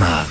ברמה.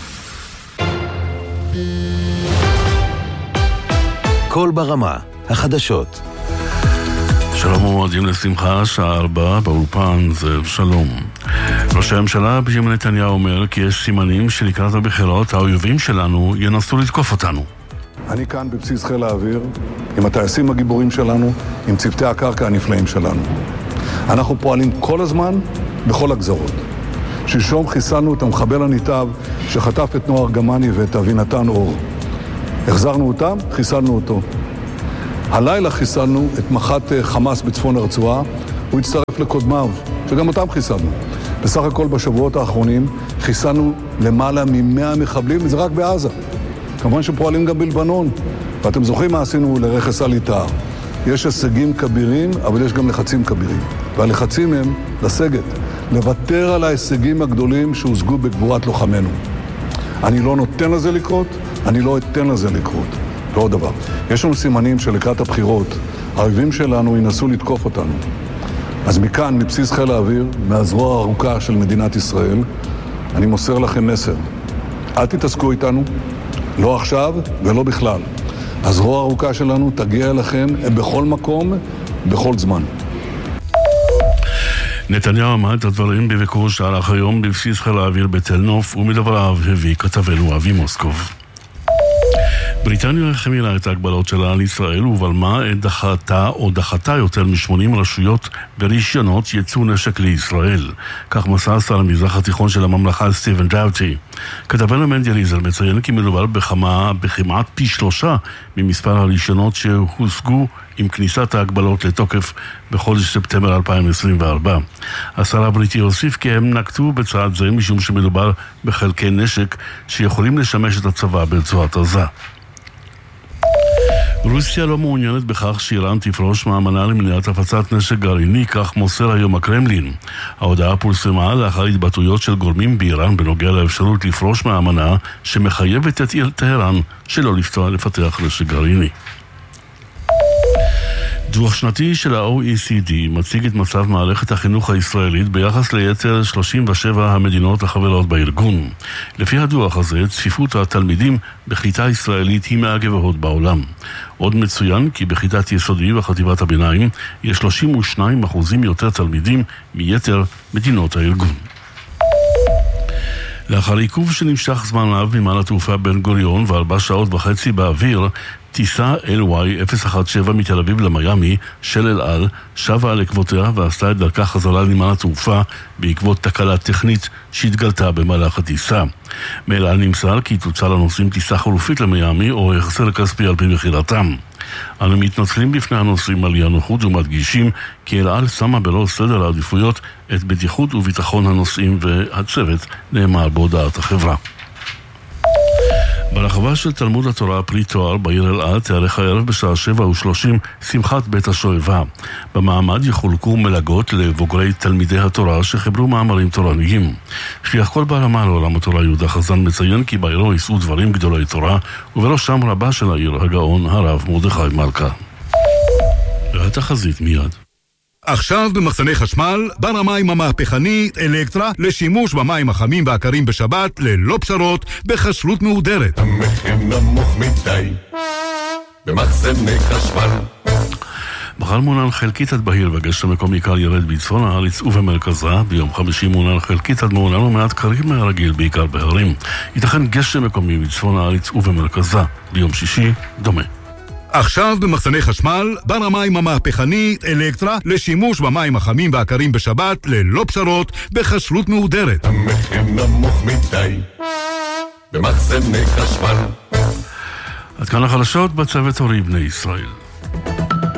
קול ברמה, החדשות. שלום ומועדים לשמחה, שעה 4 באולפן, זאב שלום. ראש הממשלה בנימין נתניהו אומר כי יש סימנים שלקראת הבחירות האויבים שלנו ינסו לתקוף אותנו. אני כאן בבסיס חיל האוויר, עם הטייסים הגיבורים שלנו, עם צוותי הקרקע הנפלאים שלנו. אנחנו פועלים כל הזמן בכל הגזרות. שלשום חיסלנו את המחבל הניטב שחטף את נוער גמני ואת אבינתן אור. החזרנו אותם, חיסלנו אותו. הלילה חיסלנו את מח"ט חמאס בצפון הרצועה, הוא הצטרף לקודמיו, שגם אותם חיסלנו. בסך הכל בשבועות האחרונים חיסלנו למעלה מ100 מחבלים, וזה רק בעזה. כמובן שפועלים גם בלבנון, ואתם זוכרים מה עשינו לרכס אל-עטאר. יש הישגים כבירים, אבל יש גם לחצים כבירים. והלחצים הם לסגת, לוותר על ההישגים הגדולים שהושגו בגבורת לוחמנו. אני לא נותן לזה לקרות, אני לא אתן לזה לקרות. ועוד דבר, יש לנו סימנים שלקראת הבחירות, האויבים שלנו ינסו לתקוף אותנו. אז מכאן, מבסיס חיל האוויר, מהזרוע הארוכה של מדינת ישראל, אני מוסר לכם מסר. אל תתעסקו איתנו, לא עכשיו ולא בכלל. הזרוע הארוכה שלנו תגיע אליכם בכל מקום, בכל זמן. נתניהו אמר את הדברים בביקור שערך היום בבסיס חיל האוויר בתל נוף, ומדבריו הביא כתבנו אבי מוסקוב. בריטניה החמירה את ההגבלות שלה על ישראל ובלמה את דחתה יותר מ-80 רשויות ברישיונות ייצוא נשק לישראל. כך מסר שר המזרח התיכון של הממלכה סטיבן דאוטי. כתבנו מנדי אליזר מציין כי מדובר בכמעט פי 3 ממספר הרישיונות שהושגו עם כניסת ההגבלות לתוקף בחודש ספטמבר 2024. השר הבריטי הוסיף כי הם נקטו בצעד זה משום שמדובר בחלקי נשק שיכולים לשמש את הצבא ברצועת עזה. רוסיה לא מעוניינת בכך שאיראן תפרוש מהאמנה למניעת הפצת נשק גרעיני, כך מוסר היום הקרמלין. ההודעה פורסמה לאחר התבטאויות של גורמים באיראן בנוגע לאפשרות לפרוש מהאמנה שמחייבת את טהרן שלא לפתח נשק גרעיני. דוח שנתי של ה-OECD מציג את מצב מערכת החינוך הישראלית ביחס ליתר 37 המדינות החברות בארגון. לפי הדוח הזה, צפיפות התלמידים בכיתה ישראלית היא מהגבוהות בעולם. עוד מצוין כי בכיתת יסודי וחטיבת הביניים יש 32% יותר תלמידים מיתר מדינות הארגון. לאחר עיכוב שנמשך זמן רב מנמל התעופה בן גוריון ו4 שעות וחצי באוויר, טיסה LY017 מתל אביב למיימי של אל על שבה על עקבותיה ועשתה את דרכה חזרה לנמל התעופה בעקבות תקלה טכנית שהתגלתה במהלך הטיסה. מאל על נמסר כי תוצא לנוסעים טיסה חלופית למיימי או החזר כספי על פי בחירתם. אנו מתנצלים בפני הנוסעים על אי-הנוחות ומדגישים כי אל על שמה בראש סדר העדיפויות את בטיחות וביטחון הנוסעים והצוות, נאמר בהודעת החברה. ברחבה של תלמוד התורה פרי תואר בעיר אלעד תארך הערב בשעה 7:30 שמחת בית השואבה. במעמד יחולקו מלגות לבוגרי תלמידי התורה שחיברו מאמרים תורניים. שליח קול ברמה לעולם התורה יהודה חזן מציין כי בעירו יישאו דברים גדולי תורה, ובראשם רבה של העיר הגאון הרב מרדכי מלכה. והתחזית מיד. עכשיו במחסני חשמל, בר המים המהפכנית אלקטרה לשימוש במים החמים והקרים בשבת ללא פשרות בחשלות מהודרת. המחיר נמוך מדי במחסני חשמל. מחר מעונן חלקית עד בהיר וגשם מקומי קל ירד בצפון הארץ ובמרכזה. ביום חמישי מעונן חלקית עד מעונן ומעט קרים מהרגיל בעיקר בהרים. ייתכן גשם מקומי בצפון הארץ ובמרכזה. ביום שישי דומה. עכשיו במחסני חשמל, בר המים המהפכנית אלקטרה לשימוש במים החמים והקרים בשבת ללא פשרות בחשלות מהודרת. המחיר נמוך מדי במחסני חשמל. עד כאן החדשות בצוות הורי בני ישראל.